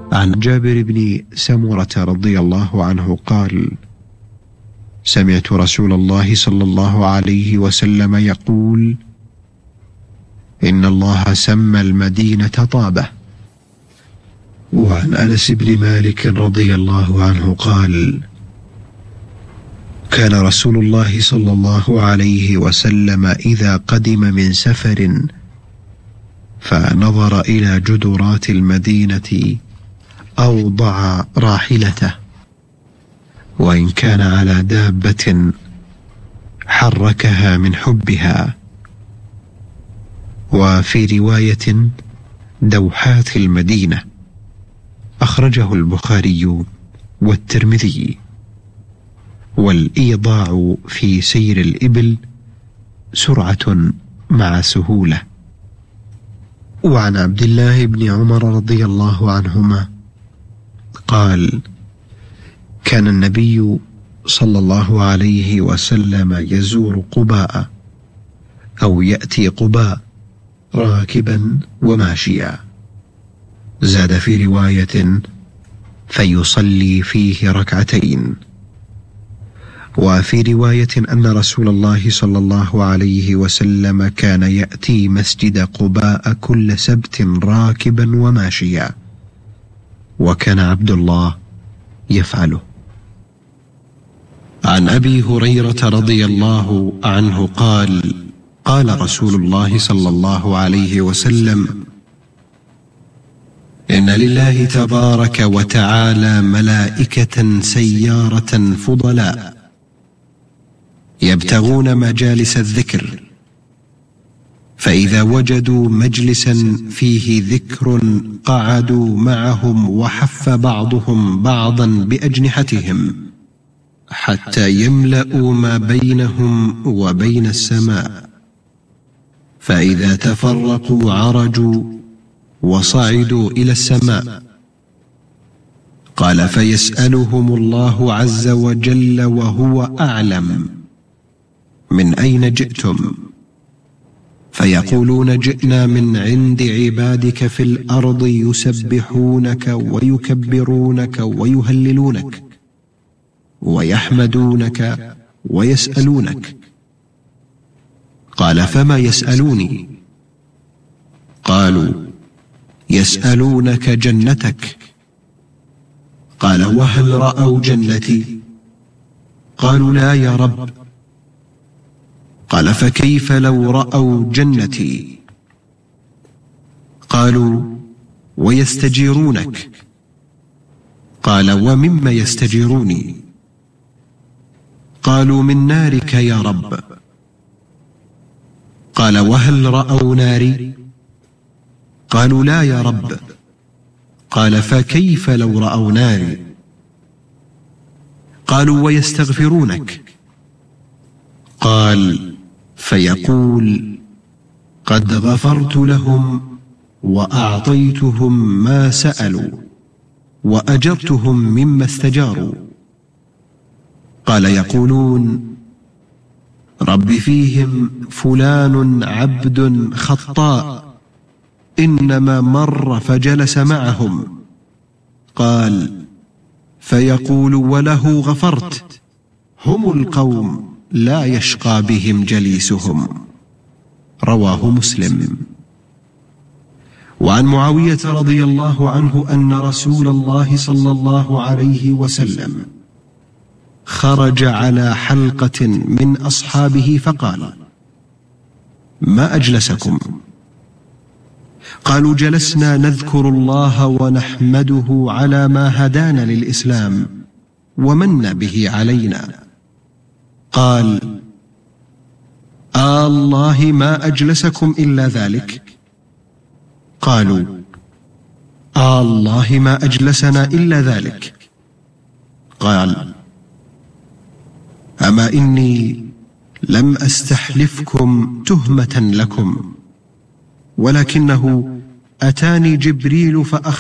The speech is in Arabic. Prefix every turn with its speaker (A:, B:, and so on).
A: عن جابر بن سمرة رضي الله عنه قال: سمعت رسول الله صلى الله عليه وسلم يقول: إن الله سمى المدينة طابة. وعن أنس بن مالك رضي الله عنه قال: كان رسول الله صلى الله عليه وسلم إذا قدم من سفر فنظر إلى جدرات المدينة أوضع راحلته، وإن كان على دابة حركها من حبها. وفي رواية: دوحات المدينة. أخرجه البخاري والترمذي. والإيضاع في سير الإبل سرعة مع سهولة. وعن عبد الله بن عمر رضي الله عنهما قال: كان النبي صلى الله عليه وسلم يزور قباء أو يأتي قباء راكبا وماشيا. زاد في رواية: فيصلي فيه ركعتين. وفي رواية أن رسول الله صلى الله عليه وسلم كان يأتي مسجد قباء كل سبت راكبا وماشيا، وكان عبد الله يفعله. عن أبي هريرة رضي الله عنه قال: قال رسول الله صلى الله عليه وسلم: إن لله تبارك وتعالى ملائكة سيارة فضلاء يبتغون مجالس الذكر، فإذا وجدوا مجلسا فيه ذكر قعدوا معهم، وحف بعضهم بعضا بأجنحتهم حتى يملأوا ما بينهم وبين السماء، فإذا تفرقوا عرجوا وصعدوا إلى السماء. قال: فيسألهم الله عز وجل وهو أعلم: من أين جئتم؟ فيقولون: جئنا من عند عبادك في الأرض يسبحونك ويكبرونك ويهللونك ويحمدونك ويسألونك. قال: فما يسألوني؟ قالوا: يسألونك جنتك. قال: وهل رأوا جنتي؟ قالوا: لا يا رب. قال: فكيف لو رأوا جنتي؟ قالوا: ويستجيرونك. قال: ومما يستجيروني؟ قالوا: من نارك يا رب. قال: وهل رأوا ناري؟ قالوا: لا يا رب. قال: فكيف لو رأوا ناري؟ قالوا: ويستغفرونك. قال: فيقول: قد غفرت لهم وأعطيتهم ما سألوا وأجرتهم مما استجاروا. قال: يقولون: رب فيهم فلان عبد خطاء إنما مر فجلس معهم. قال: فيقول: وله غفرت. هم القوم لا يشقى بهم جليسهم. رواه مسلم. وعن معاوية رضي الله عنه أن رسول الله صلى الله عليه وسلم خرج على حلقة من أصحابه فقال: ما أجلسكم؟ قالوا: جلسنا نذكر الله ونحمده على ما هدانا للإسلام ومن به علينا. قال: الله ما أجلسكم إلا ذلك؟ قالوا: الله ما أجلسنا إلا ذلك. قال: أما إني لم أستحلفكم تهمة لكم، ولكنه أتاني جبريل